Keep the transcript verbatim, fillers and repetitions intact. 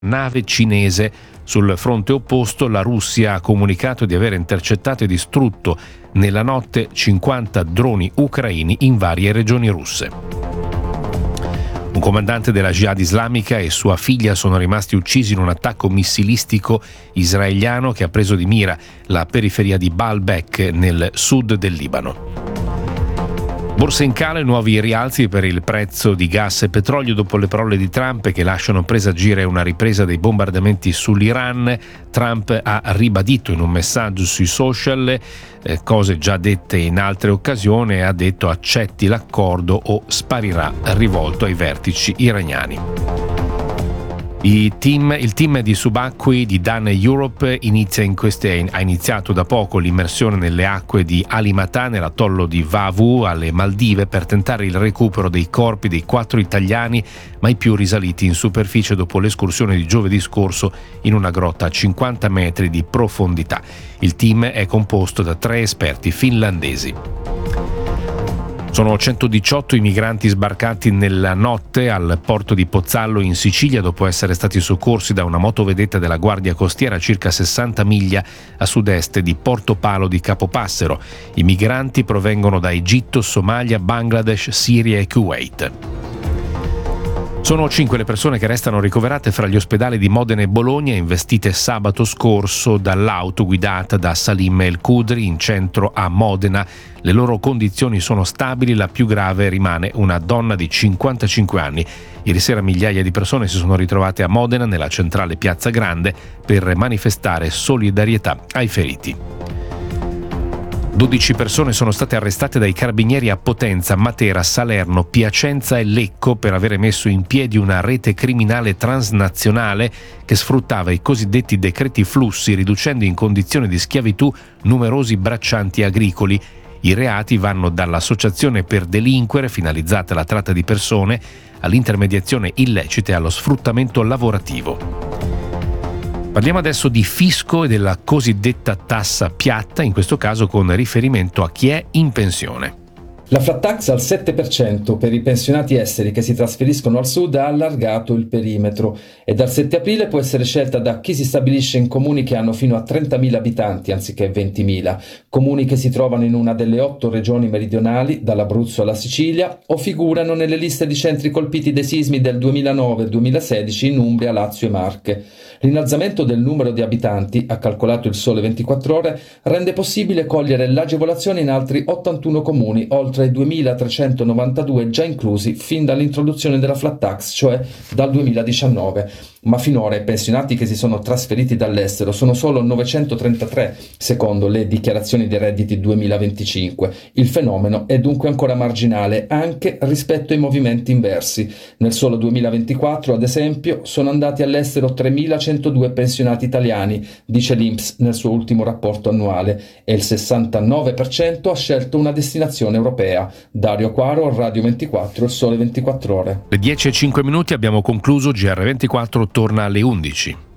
nave cinese. Sul fronte opposto la Russia ha comunicato di aver intercettato e distrutto nella notte cinquanta droni ucraini in varie regioni russe. Un comandante della Jihad islamica e sua figlia sono rimasti uccisi in un attacco missilistico israeliano che ha preso di mira la periferia di Baalbek nel sud del Libano. Borse in calo e nuovi rialzi per il prezzo di gas e petrolio dopo le parole di Trump che lasciano presagire una ripresa dei bombardamenti sull'Iran. Trump ha ribadito in un messaggio sui social eh, cose già dette in altre occasioni e ha detto accetti l'accordo o sparirà, rivolto ai vertici iraniani. I team, il team di subacquei di Dan Europe inizia in queste, ha iniziato da poco l'immersione nelle acque di Alimata, nell'atollo di Vavu, alle Maldive, per tentare il recupero dei corpi dei quattro italiani mai più risaliti in superficie dopo l'escursione di giovedì scorso in una grotta a cinquanta metri di profondità. Il team è composto da tre esperti finlandesi. Sono centodiciotto i migranti sbarcati nella notte al porto di Pozzallo in Sicilia dopo essere stati soccorsi da una motovedetta della Guardia Costiera a circa sessanta miglia a sud-est di Porto Palo di Capopassero. I migranti provengono da Egitto, Somalia, Bangladesh, Siria e Kuwait. Sono cinque le persone che restano ricoverate fra gli ospedali di Modena e Bologna, investite sabato scorso dall'auto guidata da Salim El Kudri in centro a Modena. Le loro condizioni sono stabili, la più grave rimane una donna di cinquantacinque anni. Ieri sera migliaia di persone si sono ritrovate a Modena, nella centrale Piazza Grande, per manifestare solidarietà ai feriti. dodici persone sono state arrestate dai carabinieri a Potenza, Matera, Salerno, Piacenza e Lecco per avere messo in piedi una rete criminale transnazionale che sfruttava i cosiddetti decreti flussi, riducendo in condizioni di schiavitù numerosi braccianti agricoli. I reati vanno dall'associazione per delinquere finalizzata alla tratta di persone, all'intermediazione illecita e allo sfruttamento lavorativo. Parliamo adesso di fisco e della cosiddetta tassa piatta, in questo caso con riferimento a chi è in pensione. La flat tax al sette per cento per i pensionati esteri che si trasferiscono al sud ha allargato il perimetro e dal sette aprile può essere scelta da chi si stabilisce in comuni che hanno fino a trentamila abitanti anziché ventimila, comuni che si trovano in una delle otto regioni meridionali, dall'Abruzzo alla Sicilia, o figurano nelle liste di centri colpiti dai sismi del duemilanove e duemilasedici in Umbria, Lazio e Marche. L'innalzamento del numero di abitanti, ha calcolato il Sole ventiquattro Ore, rende possibile cogliere l'agevolazione in altri ottantuno comuni, oltre ai duemilatrecentonovantadue già inclusi fin dall'introduzione della flat tax, cioè dal duemiladiciannove. Ma finora i pensionati che si sono trasferiti dall'estero sono solo novecentotrentatré, secondo le dichiarazioni dei redditi duemilaventicinque. Il fenomeno è dunque ancora marginale, anche rispetto ai movimenti inversi. Nel solo duemilaventiquattro, ad esempio, sono andati all'estero tremilacentodue pensionati italiani, dice l'I N P S nel suo ultimo rapporto annuale, e il sessantanove per cento ha scelto una destinazione europea. Dario Quaro, Radio ventiquattro, Il Sole ventiquattro Ore. Le dieci e cinque minuti, abbiamo concluso. G R ventiquattro torna alle undici.